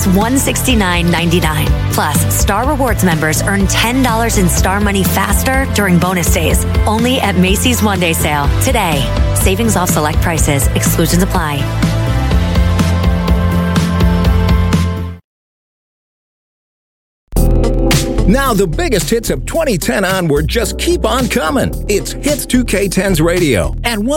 Just $169.99. Plus, Star Rewards members earn $10 in Star Money faster during bonus days. Only at Macy's One Day Sale today. Savings off select prices. Exclusions apply. Now the biggest hits of 2010 onward just keep on coming. It's Hits 2K10's radio. And